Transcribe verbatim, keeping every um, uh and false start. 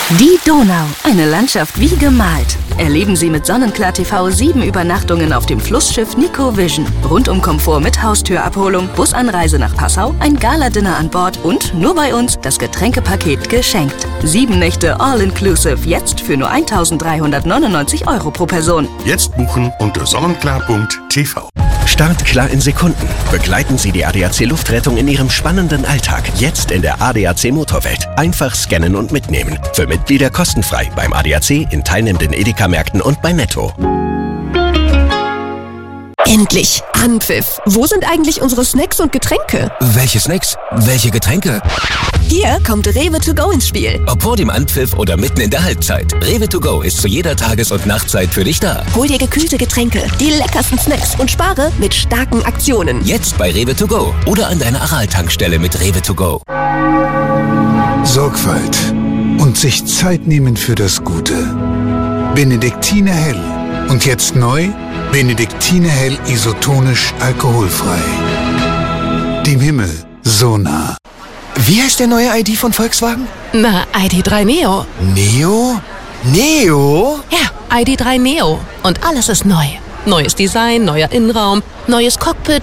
Die Donau, eine Landschaft wie gemalt. Erleben Sie mit Sonnenklar T V sieben Übernachtungen auf dem Flussschiff Nico Vision. Rundum-Komfort mit Haustürabholung, Busanreise nach Passau, ein Gala-Dinner an Bord und nur bei uns das Getränkepaket geschenkt. Sieben Nächte All-Inclusive, jetzt für nur eintausenddreihundertneunundneunzig Euro pro Person. Jetzt buchen unter sonnenklar punkt t v. Startklar in Sekunden. Begleiten Sie die A D A C Luftrettung in Ihrem spannenden Alltag. Jetzt in der A D A C Motorwelt. Einfach scannen und mitnehmen. Für Mitglieder kostenfrei beim A D A C, in teilnehmenden Edeka-Märkten und bei Netto. Endlich! Anpfiff! Wo sind eigentlich unsere Snacks und Getränke? Welche Snacks? Welche Getränke? Hier kommt Rewe to go ins Spiel. Ob vor dem Anpfiff oder mitten in der Halbzeit. Rewe to go ist zu jeder Tages- und Nachtzeit für dich da. Hol dir gekühlte Getränke, die leckersten Snacks und spare mit starken Aktionen. Jetzt bei Rewe to go oder an deiner Aral-Tankstelle mit Rewe to go. Sorgfalt und sich Zeit nehmen für das Gute. Benediktiner Hell. Und jetzt neu, Benediktiner Hell isotonisch alkoholfrei. Dem Himmel so nah. Wie heißt der neue I D von Volkswagen? Na, I D drei Neo. Neo? Neo? Ja, I D drei Neo. Und alles ist neu. Neues Design, neuer Innenraum, neues Cockpit,